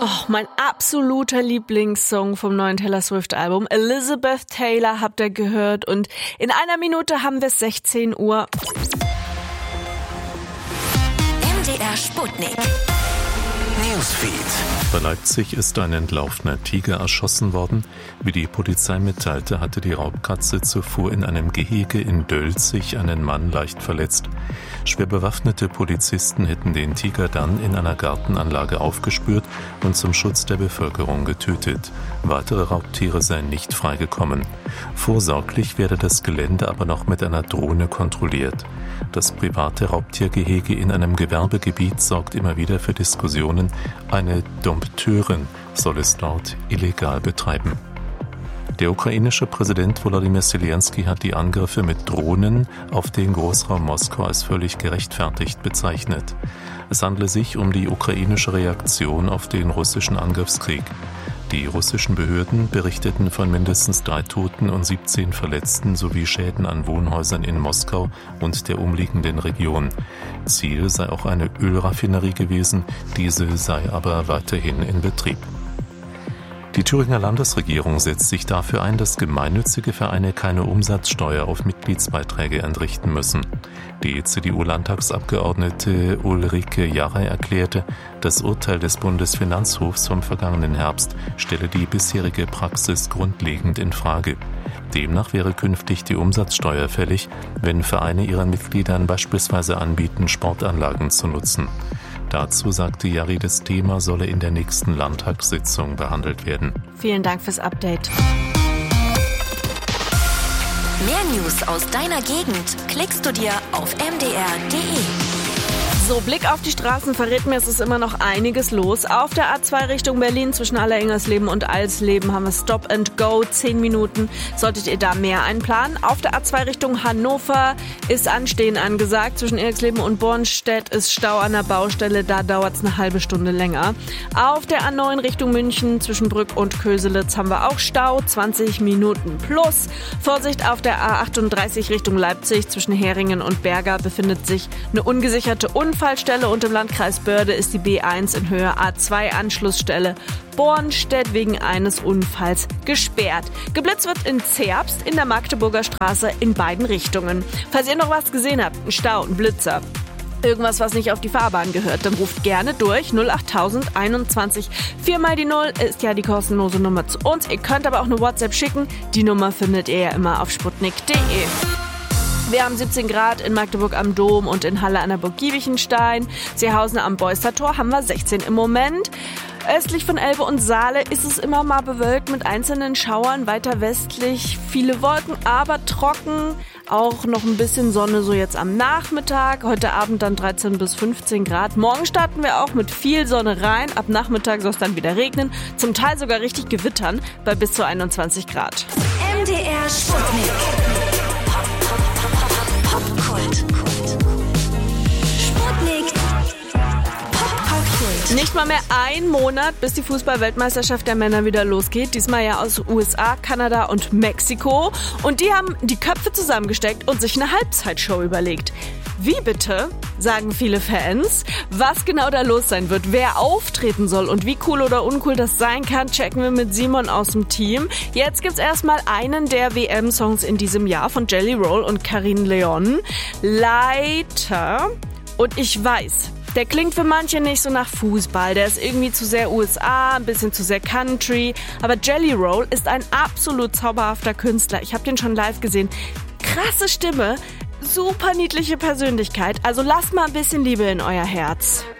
Oh, mein absoluter Lieblingssong vom neuen Taylor Swift Album. Elizabeth Taylor habt ihr gehört und in einer Minute haben wir es 16 Uhr. MDR Sputnik. Newsfeed. Bei Leipzig ist ein entlaufener Tiger erschossen worden. Wie die Polizei mitteilte, hatte die Raubkatze zuvor in einem Gehege in Dölzig einen Mann leicht verletzt. Schwer bewaffnete Polizisten hätten den Tiger dann in einer Gartenanlage aufgespürt und zum Schutz der Bevölkerung getötet. Weitere Raubtiere seien nicht freigekommen. Vorsorglich werde das Gelände aber noch mit einer Drohne kontrolliert. Das private Raubtiergehege in einem Gewerbegebiet sorgt immer wieder für Diskussionen. Eine Dompteurin soll es dort illegal betreiben. Der ukrainische Präsident Volodymyr Zelensky hat die Angriffe mit Drohnen auf den Großraum Moskau als völlig gerechtfertigt bezeichnet. Es handle sich um die ukrainische Reaktion auf den russischen Angriffskrieg. Die russischen Behörden berichteten von mindestens 3 Toten und 17 Verletzten sowie Schäden an Wohnhäusern in Moskau und der umliegenden Region. Ziel sei auch eine Ölraffinerie gewesen, diese sei aber weiterhin in Betrieb. Die Thüringer Landesregierung setzt sich dafür ein, dass gemeinnützige Vereine keine Umsatzsteuer auf Mitgliedsbeiträge entrichten müssen. Die CDU-Landtagsabgeordnete Ulrike Jarrey erklärte, das Urteil des Bundesfinanzhofs vom vergangenen Herbst stelle die bisherige Praxis grundlegend in Frage. Demnach wäre künftig die Umsatzsteuer fällig, wenn Vereine ihren Mitgliedern beispielsweise anbieten, Sportanlagen zu nutzen. Dazu sagte Jarrey, das Thema solle in der nächsten Landtagssitzung behandelt werden. Vielen Dank fürs Update. Mehr News aus deiner Gegend klickst du dir auf mdr.de. So, Blick auf die Straßen verrät mir, es ist immer noch einiges los. Auf der A2 Richtung Berlin zwischen Allerengersleben und Alsleben haben wir Stop and Go, 10 Minuten. Solltet ihr da mehr einplanen. Auf der A2 Richtung Hannover ist Anstehen angesagt. Zwischen Eriksleben und Bornstedt ist Stau an der Baustelle, da dauert es eine halbe Stunde länger. Auf der A9 Richtung München zwischen Brück und Köselitz haben wir auch Stau, 20 Minuten plus. Vorsicht auf der A38 Richtung Leipzig zwischen Heringen und Berger befindet sich eine ungesicherte Unfallstelle und im Landkreis Börde ist die B1 in Höhe A2 Anschlussstelle Bornstedt wegen eines Unfalls gesperrt. Geblitzt wird in Zerbst in der Magdeburger Straße in beiden Richtungen. Falls ihr noch was gesehen habt, ein Stau, ein Blitzer, irgendwas, was nicht auf die Fahrbahn gehört, dann ruft gerne durch 08000 21 4 mal die 0 ist ja die kostenlose Nummer zu uns. Ihr könnt aber auch eine WhatsApp schicken. Die Nummer findet ihr ja immer auf sputnik.de. Wir haben 17 Grad in Magdeburg am Dom und in Halle an der Burg Giebichenstein. Seehausen am Beustertor haben wir 16 im Moment. Östlich von Elbe und Saale ist es immer mal bewölkt mit einzelnen Schauern. Weiter westlich viele Wolken, aber trocken. Auch noch ein bisschen Sonne so jetzt am Nachmittag. Heute Abend dann 13 bis 15 Grad. Morgen starten wir auch mit viel Sonne rein. Ab Nachmittag soll es dann wieder regnen. Zum Teil sogar richtig gewittern bei bis zu 21 Grad. MDR Sputnik. Popkult. Sputnik. Popkult. Nicht mal mehr ein Monat, bis die Fußball-Weltmeisterschaft der Männer wieder losgeht. Diesmal ja aus USA, Kanada und Mexiko. Und die haben die Köpfe zusammengesteckt und sich eine Halbzeitshow überlegt. Wie bitte, sagen viele Fans. Was genau da los sein wird, wer auftreten soll und wie cool oder uncool das sein kann, checken wir mit Simon aus dem Team. Jetzt gibt's erstmal einen der WM-Songs in diesem Jahr von Jelly Roll und Karin Leon. Leiter. Und ich weiß, der klingt für manche nicht so nach Fußball. Der ist irgendwie zu sehr USA, ein bisschen zu sehr Country. Aber Jelly Roll ist ein absolut zauberhafter Künstler. Ich habe den schon live gesehen. Krasse Stimme, super niedliche Persönlichkeit. Also lasst mal ein bisschen Liebe in euer Herz.